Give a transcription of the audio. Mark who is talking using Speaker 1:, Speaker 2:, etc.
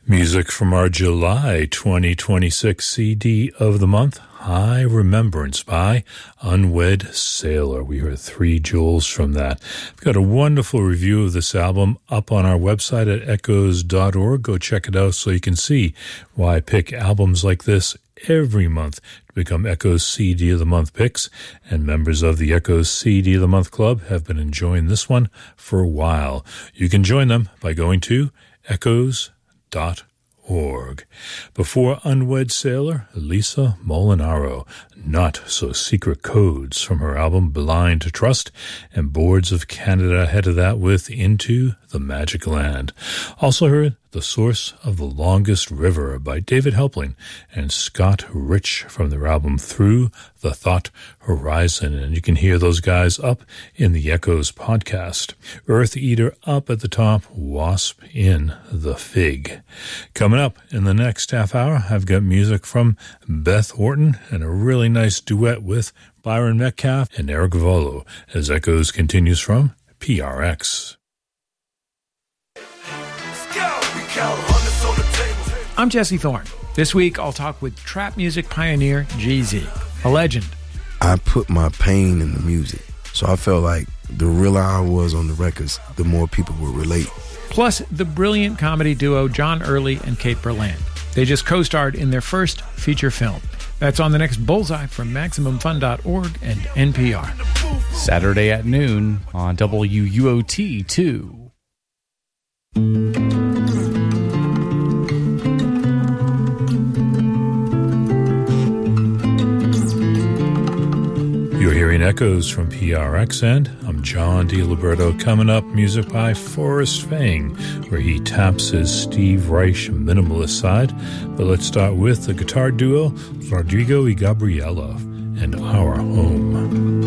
Speaker 1: Music from our July 2026 CD of the month, High Remembrance by Unwed Sailor. We heard 3 jewels from that. We've got a wonderful review of this album up on our website at echoes.org. Go check it out so you can see why I pick albums like this every month to become Echoes CD of the Month picks, and members of the Echoes CD of the Month Club have been enjoying this one for a while. You can join them by going to echoes.org. Before Unwed Sailor, Lisa Molinaro, Not So Secret Codes from her album Blind to Trust, and Boards of Canada ahead of that with Into the Magic Land. Also heard The Source of the Longest River by David Helpling and Scott Rich from their album Through the Thought Horizon. And you can hear those guys up in the Echoes podcast. Earth Eater up at the top, Wasp in the Fig. Coming up in the next half hour, I've got music from Beth Orton and a really nice duet with Byron Metcalf and Eric Volo as Echoes continues from PRX.
Speaker 2: I'm Jesse Thorne. This week, I'll talk with trap music pioneer Jay-Z, a legend.
Speaker 3: I put my pain in the music, so I felt like the realer I was on the records, the more people would relate.
Speaker 2: Plus, the brilliant comedy duo John Early and Kate Berland. They just co-starred in their first feature film. That's on the next Bullseye from MaximumFun.org and NPR.
Speaker 4: Saturday at noon on WUOT2.
Speaker 1: You're hearing Echoes from PRX, and I'm John DiLiberto. Coming up, music by Forrest Fang, where he taps his Steve Reich minimalist side. But let's start with the guitar duo Rodrigo y Gabriela and Our Home.